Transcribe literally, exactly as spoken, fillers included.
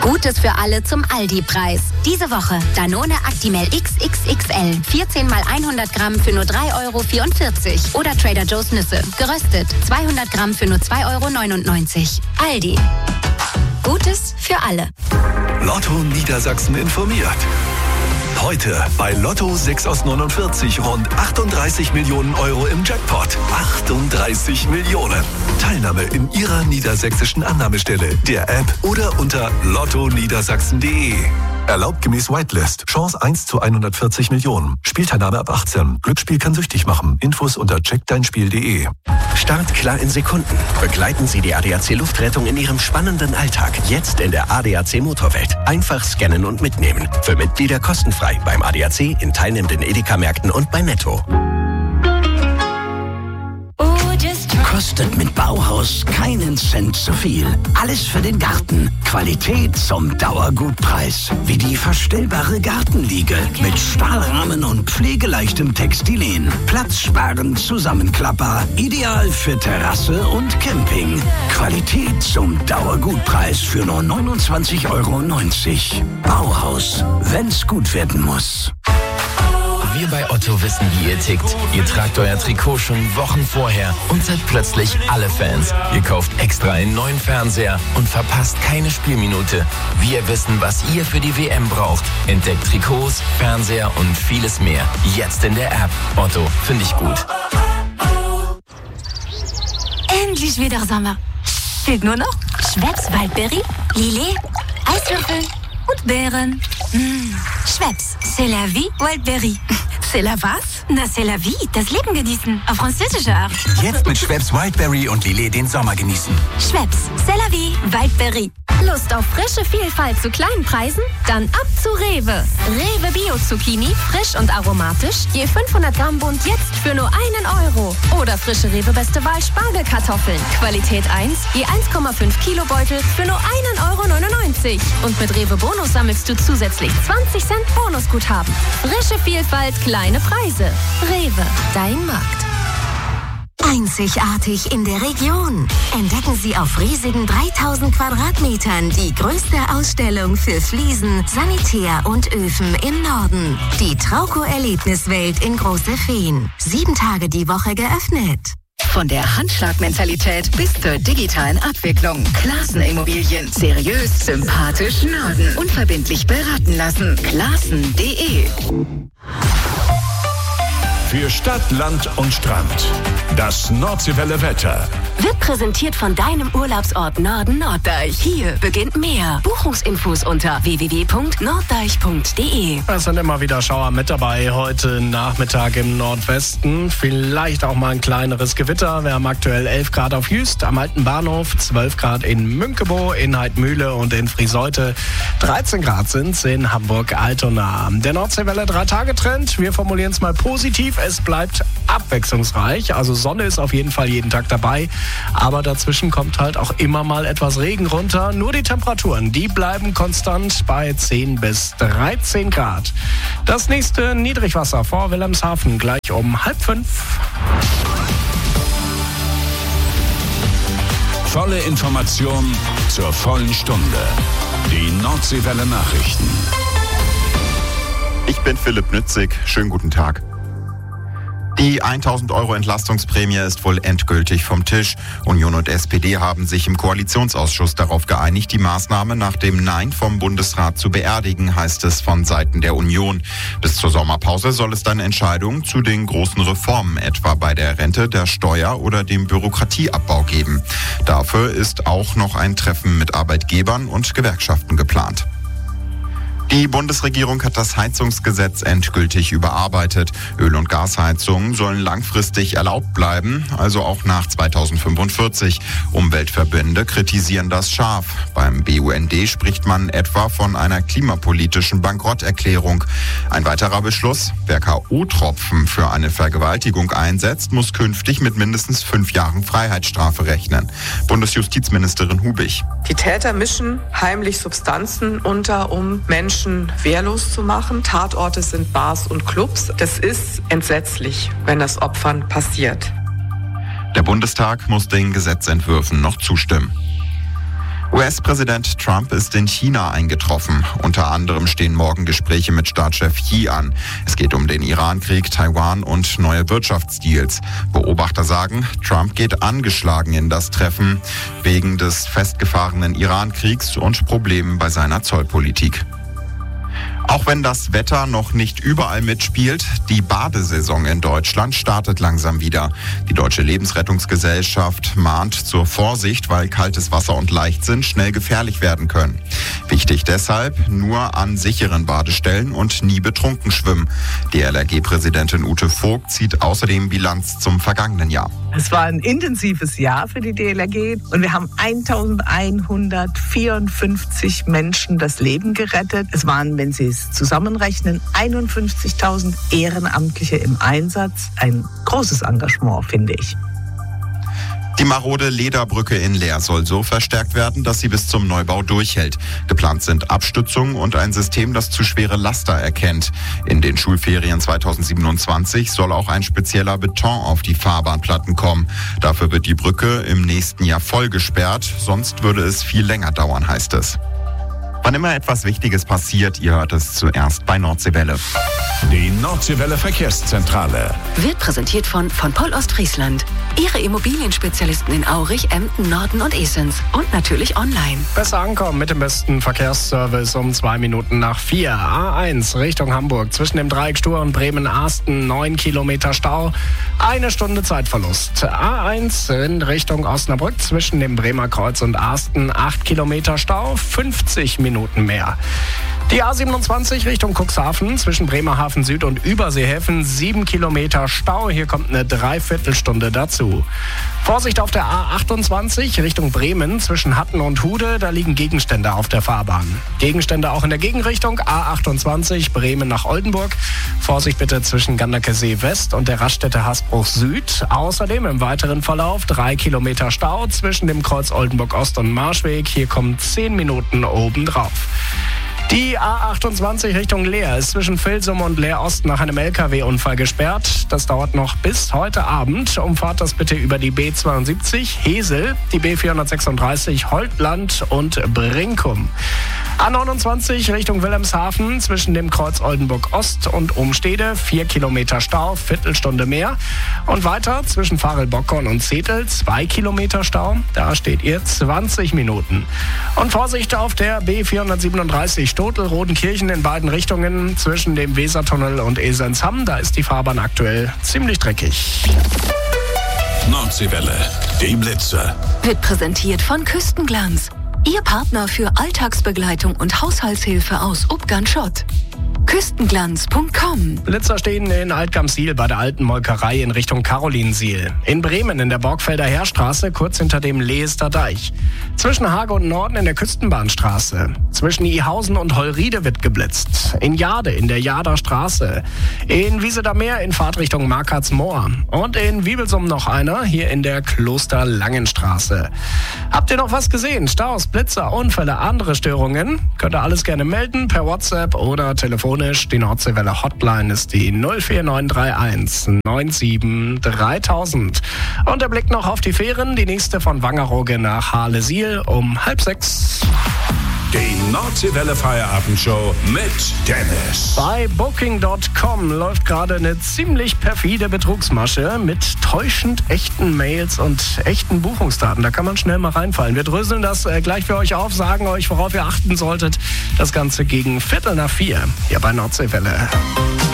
Gutes für alle zum Aldi-Preis. Diese Woche Danone Actimel X X X L. vierzehn mal hundert Gramm für nur drei Euro vierundvierzig. Oder Trader Joe's Nüsse. Geröstet. zweihundert Gramm für nur zwei Euro neunundneunzig. Aldi. Gutes für alle. Lotto Niedersachsen informiert. Heute bei Lotto sechs aus neunundvierzig rund achtunddreißig Millionen Euro im Jackpot. achtunddreißig Millionen. Teilnahme in Ihrer niedersächsischen Annahmestelle, der App oder unter lotto niedersachsen punkt de. Erlaubt gemäß Whitelist. Chance eins zu hundertvierzig Millionen. Spielteilnahme ab achtzehn. Glücksspiel kann süchtig machen. Infos unter check dein spiel punkt de. Start klar in Sekunden. Begleiten Sie die A D A C Luftrettung in Ihrem spannenden Alltag. Jetzt in der A D A C Motorwelt. Einfach scannen und mitnehmen. Für Mitglieder kostenfrei beim A D A C, in teilnehmenden Edeka-Märkten und bei Netto. Kostet mit Bauhaus keinen Cent zu viel. Alles für den Garten. Qualität zum Dauergutpreis. Wie die verstellbare Gartenliege mit Stahlrahmen und pflegeleichtem Textilien. Platzsparend Zusammenklapper. Ideal für Terrasse und Camping. Qualität zum Dauergutpreis für nur neunundzwanzig Euro neunzig. Bauhaus, wenn's gut werden muss. Wir bei Otto wissen, wie ihr tickt. Ihr tragt euer Trikot schon Wochen vorher und seid plötzlich alle Fans. Ihr kauft extra einen neuen Fernseher und verpasst keine Spielminute. Wir wissen, was ihr für die W M braucht. Entdeckt Trikots, Fernseher und vieles mehr. Jetzt in der App. Otto, finde ich gut. Endlich wieder Sommer. Fehlt nur noch Schweppes Waldberry, Lillet, Eiswürfel und Beeren. Mmh. Schweppes, c'est la vie, Wildberry. C'est la was? Na, c'est la vie, das Leben genießen. Auf französische Art. Jetzt mit Schweppes Wildberry und Lillet den Sommer genießen. Schweppes, c'est la vie, Wildberry. Lust auf frische Vielfalt zu kleinen Preisen? Dann ab zu Rewe. Rewe Bio-Zucchini, frisch und aromatisch, je fünfhundert Gramm Bund jetzt für nur einen Euro. Oder frische Rewe Beste Wahl Spargelkartoffeln. Qualität eins, je eins Komma fünf Kilo Beutel für nur einen Euro neunundneunzig. Und mit Rewe Bonus sammelst du zusätzlich zwanzig Cent Bonusguthaben. Frische Vielfalt, kleine Preise. Rewe, dein Markt. Einzigartig in der Region. Entdecken Sie auf riesigen dreitausend Quadratmetern die größte Ausstellung für Fliesen, Sanitär und Öfen im Norden. Die Trauco-Erlebniswelt in Große Feen. Sieben Tage die Woche geöffnet. Von der Handschlagmentalität bis zur digitalen Abwicklung. Klassen Immobilien. Seriös, sympathisch, Norden. Unverbindlich beraten lassen. Klassen punkt de. Für Stadt, Land und Strand. Das Nordseewelle Wetter. Wird präsentiert von deinem Urlaubsort Norden Norddeich. Hier beginnt mehr. Buchungsinfos unter w w w punkt norddeich punkt de. Es sind immer wieder Schauer mit dabei. Heute Nachmittag im Nordwesten. Vielleicht auch mal ein kleineres Gewitter. Wir haben aktuell elf Grad auf Jüst, am Alten Bahnhof, zwölf Grad in Münkebo, in Heidmühle und in Frieseute. dreizehn Grad sind es in Hamburg-Altona. Der Nordseewelle Drei-Tage-Trend. Wir formulieren es mal positiv. Es bleibt abwechslungsreich. Also Sonne ist auf jeden Fall jeden Tag dabei. Aber dazwischen kommt halt auch immer mal etwas Regen runter. Nur die Temperaturen, die bleiben konstant bei zehn bis dreizehn Grad. Das nächste Niedrigwasser vor Wilhelmshaven gleich um halb fünf. Volle Information zur vollen Stunde. Die Nordseewelle Nachrichten. Ich bin Philipp Nützig. Schönen guten Tag. Die tausend Euro Entlastungsprämie ist wohl endgültig vom Tisch. Union und S P D haben sich im Koalitionsausschuss darauf geeinigt, die Maßnahme nach dem Nein vom Bundesrat zu beerdigen, heißt es von Seiten der Union. Bis zur Sommerpause soll es dann Entscheidungen zu den großen Reformen, etwa bei der Rente, der Steuer oder dem Bürokratieabbau geben. Dafür ist auch noch ein Treffen mit Arbeitgebern und Gewerkschaften geplant. Die Bundesregierung hat das Heizungsgesetz endgültig überarbeitet. Öl- und Gasheizungen sollen langfristig erlaubt bleiben, also auch nach zweitausendfünfundvierzig. Umweltverbände kritisieren das scharf. Beim B U N D spricht man etwa von einer klimapolitischen Bankrotterklärung. Ein weiterer Beschluss: Wer K O-Tropfen für eine Vergewaltigung einsetzt, muss künftig mit mindestens fünf Jahren Freiheitsstrafe rechnen. Bundesjustizministerin Hubig. Die Täter mischen heimlich Substanzen unter, um Menschen wehrlos zu machen. Tatorte sind Bars und Clubs. Das ist entsetzlich, wenn das Opfern passiert. Der Bundestag muss den Gesetzentwürfen noch zustimmen. U S-Präsident Trump ist in China eingetroffen. Unter anderem stehen morgen Gespräche mit Staatschef Xi an. Es geht um den Iran-Krieg, Taiwan und neue Wirtschaftsdeals. Beobachter sagen, Trump geht angeschlagen in das Treffen wegen des festgefahrenen Iran-Kriegs und Problemen bei seiner Zollpolitik. Auch wenn das Wetter noch nicht überall mitspielt, die Badesaison in Deutschland startet langsam wieder. Die Deutsche Lebensrettungsgesellschaft mahnt zur Vorsicht, weil kaltes Wasser und Leichtsinn schnell gefährlich werden können. Wichtig deshalb, nur an sicheren Badestellen und nie betrunken schwimmen. D L R G-Präsidentin Ute Vogt zieht außerdem Bilanz zum vergangenen Jahr. Es war ein intensives Jahr für die D L R G und wir haben eintausendeinhundertvierundfünfzig Menschen das Leben gerettet. Es waren, wenn Sie es zusammenrechnen, einundfünfzigtausend Ehrenamtliche im Einsatz. Ein großes Engagement, finde ich. Die marode Lederbrücke in Leer soll so verstärkt werden, dass sie bis zum Neubau durchhält. Geplant sind Abstützungen und ein System, das zu schwere Laster erkennt. In den Schulferien zweitausendsiebenundzwanzig soll auch ein spezieller Beton auf die Fahrbahnplatten kommen. Dafür wird die Brücke im nächsten Jahr voll gesperrt, sonst würde es viel länger dauern, heißt es. Wann immer etwas Wichtiges passiert, ihr hört es zuerst bei Nordseewelle. Die Nordseewelle Verkehrszentrale wird präsentiert von von Poll Ostfriesland. Ihre Immobilienspezialisten in Aurich, Emden, Norden und Esens. Und natürlich online. Besser ankommen mit dem besten Verkehrsservice um zwei Minuten nach vier. A eins Richtung Hamburg. Zwischen dem Dreieck Stur und Bremen-Arsten neun Kilometer Stau. Eine Stunde Zeitverlust. A eins in Richtung Osnabrück. Zwischen dem Bremer Kreuz und Arsten acht Kilometer Stau. fünfzig Minuten mehr. Die A siebenundzwanzig Richtung Cuxhaven, zwischen Bremerhaven Süd und Überseehäfen, sieben Kilometer Stau. Hier kommt eine Dreiviertelstunde dazu. Vorsicht auf der A achtundzwanzig Richtung Bremen, zwischen Hatten und Hude, da liegen Gegenstände auf der Fahrbahn. Gegenstände auch in der Gegenrichtung, A achtundzwanzig Bremen nach Oldenburg. Vorsicht bitte zwischen Ganderkesee West und der Raststätte Hasbruch Süd. Außerdem im weiteren Verlauf drei Kilometer Stau zwischen dem Kreuz Oldenburg Ost und Marschweg. Hier kommen zehn Minuten obendrauf. Die A achtundzwanzig Richtung Leer ist zwischen Vilsum und Leer Ost nach einem L K W-Unfall gesperrt. Das dauert noch bis heute Abend. Umfahrt das bitte über die B zweiundsiebzig Hesel, die B vierhundertsechsunddreißig Holtland und Brinkum. A neunundzwanzig Richtung Wilhelmshaven zwischen dem Kreuz Oldenburg Ost und Umstede, vier Kilometer Stau, Viertelstunde mehr. Und weiter zwischen Farel-Bockhorn und Zetel, zwei Kilometer Stau, da steht ihr zwanzig Minuten. Und Vorsicht auf der B vierhundertsiebenunddreißig Stotel-Rodenkirchen in beiden Richtungen zwischen dem Wesertunnel und Esensham, da ist die Fahrbahn aktuell ziemlich dreckig. Nordseewelle, die Blitzer. Wird präsentiert von Küstenglanz. Ihr Partner für Alltagsbegleitung und Haushaltshilfe aus Ubganschott. Küstenglanz Punkt com. Blitzer stehen in Altgamsiel bei der alten Molkerei in Richtung Karolinsiel. In Bremen in der Borgfelder Heerstraße, kurz hinter dem Leester Deich. Zwischen Hage und Norden in der Küstenbahnstraße. Zwischen Ihausen und Holriede wird geblitzt. In Jade in der Jader Straße. In Wiesedameer in Fahrtrichtung Markartsmoor. Und in Wiebelsum noch einer, hier in der Klosterlangenstraße. Habt ihr noch was gesehen? Staus, Blitzer, Unfälle, andere Störungen? Könnt ihr alles gerne melden per WhatsApp oder telefonisch. Die Nordseewelle Hotline ist die null vier neun drei eins neun sieben dreitausend. Und der Blick noch auf die Fähren. Die nächste von Wangerooge nach Harlesiel um halb sechs. Die Nordseewelle Feierabendshow mit Dennis. Bei Booking Punkt com läuft gerade eine ziemlich perfide Betrugsmasche mit täuschend echten Mails und echten Buchungsdaten. Da kann man schnell mal reinfallen. Wir dröseln das äh, gleich für euch auf, sagen euch, worauf ihr achten solltet. Das Ganze gegen Viertel nach vier hier bei Nordseewelle.